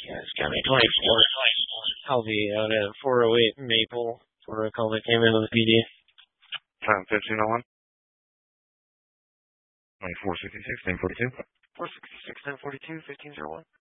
Yes, County 24. Halvey out at 408 Maple for a call that came into the PD. 1501. 466, 1042. 466, 1042, 1501.